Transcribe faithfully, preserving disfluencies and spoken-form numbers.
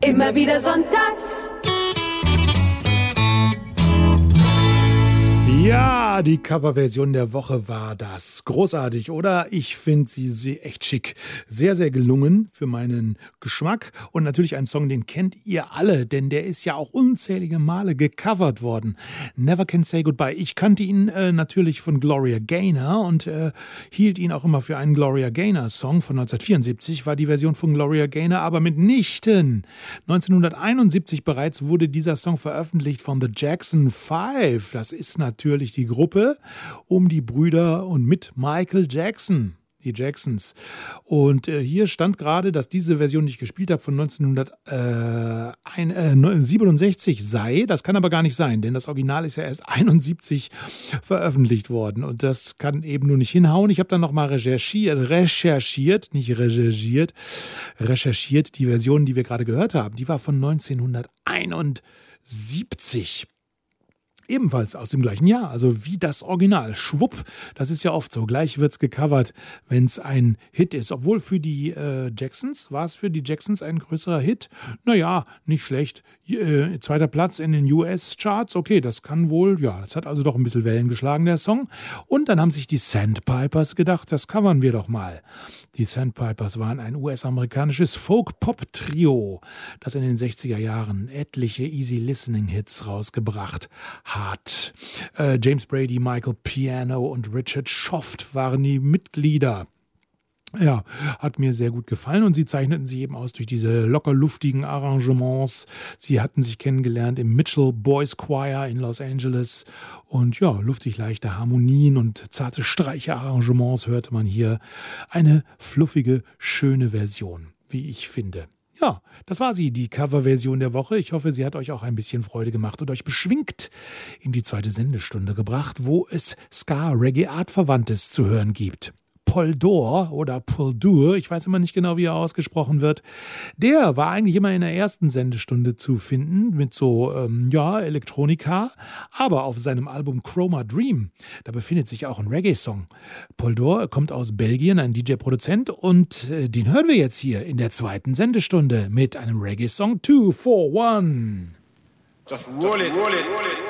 Immer wieder sonntags. Ja, die Coverversion der Woche war das. Großartig, oder? Ich finde sie, sie echt schick. Sehr, sehr gelungen für meinen Geschmack. Und natürlich ein Song, den kennt ihr alle, denn der ist ja auch unzählige Male gecovert worden. Never Can Say Goodbye. Ich kannte ihn äh, natürlich von Gloria Gaynor und äh, hielt ihn auch immer für einen Gloria Gaynor-Song von neunzehnhundertvierundsiebzig, war die Version von Gloria Gaynor aber mitnichten. neunzehnhunderteinundsiebzig bereits wurde dieser Song veröffentlicht von The Jackson Five. Das ist natürlich die Gruppe um die Brüder und mit Michael Jackson, die Jacksons. Und äh, hier stand gerade, dass diese Version, die ich gespielt habe, von neunzehnhundertsiebenundsechzig sei. Das kann aber gar nicht sein, denn das Original ist ja erst einundsiebzig veröffentlicht worden. Und das kann eben nur nicht hinhauen. Ich habe dann nochmal recherchiert, recherchiert, nicht recherchiert, recherchiert. Die Version, die wir gerade gehört haben, die war von neunzehnhunderteinundsiebzig. Ebenfalls aus dem gleichen Jahr, also wie das Original. Schwupp, das ist ja oft so. Gleich wird es gecovert, wenn es ein Hit ist. Obwohl für die äh, Jacksons, war es für die Jacksons ein größerer Hit? Naja, nicht schlecht. Äh, zweiter Platz in den U S-Charts. Okay, das kann wohl, ja, das hat also doch ein bisschen Wellen geschlagen, der Song. Und dann haben sich die Sandpipers gedacht, das covern wir doch mal. Die Sandpipers waren ein U S-amerikanisches Folk-Pop-Trio, das in den sechziger Jahren etliche Easy-Listening-Hits rausgebracht hat. Äh, James Brady, Michael Piano und Richard Schoft waren die Mitglieder. Ja, hat mir sehr gut gefallen und sie zeichneten sich eben aus durch diese locker luftigen Arrangements. Sie hatten sich kennengelernt im Mitchell Boys Choir in Los Angeles und ja, luftig leichte Harmonien und zarte Streicherarrangements hörte man hier. Eine fluffige, schöne Version, wie ich finde. Ja, das war sie, die Coverversion der Woche. Ich hoffe, sie hat euch auch ein bisschen Freude gemacht und euch beschwingt in die zweite Sendestunde gebracht, wo es Ska-Reggae-Artverwandtes zu hören gibt. Polydor oder Polydor, ich weiß immer nicht genau, wie er ausgesprochen wird, der war eigentlich immer in der ersten Sendestunde zu finden mit so, ähm, ja, Elektronika, aber auf seinem Album Chroma Dream, da befindet sich auch ein Reggae-Song. Polydor kommt aus Belgien, ein D J-Produzent und äh, den hören wir jetzt hier in der zweiten Sendestunde mit einem Reggae-Song two four one. Just roll it, roll it, roll it.